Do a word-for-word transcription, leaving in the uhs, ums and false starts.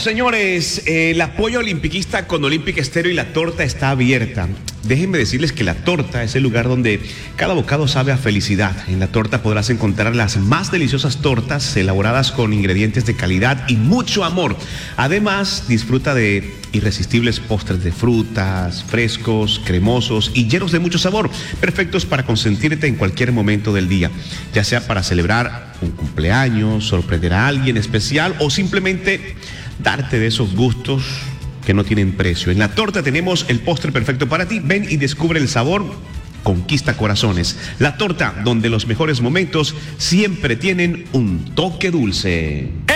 señores, eh, el apoyo olimpiquista con Olympic Stereo y la torta está abierta. Déjenme decirles que la torta es el lugar donde cada bocado sabe a felicidad. En la torta podrás encontrar las más deliciosas tortas elaboradas con ingredientes de calidad y mucho amor. Además, disfruta de irresistibles postres de frutas, frescos, cremosos y llenos de mucho sabor, perfectos para consentirte en cualquier momento del día, ya sea para celebrar un cumpleaños, sorprender a alguien especial o simplemente darte de esos gustos que no tienen precio. En la torta tenemos el postre perfecto para ti. Ven y descubre el sabor. Conquista corazones. La torta, donde los mejores momentos siempre tienen un toque dulce.